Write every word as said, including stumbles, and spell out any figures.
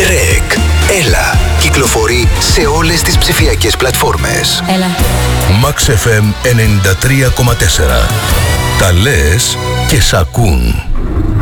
Ρεκ. Έλα. Κυκλοφορεί σε όλες τις ψηφιακές πλατφόρμες. Έλα. Max εφ εμ ενενήντα τρία κόμμα τέσσερα. Τα λες και σ' ακούν.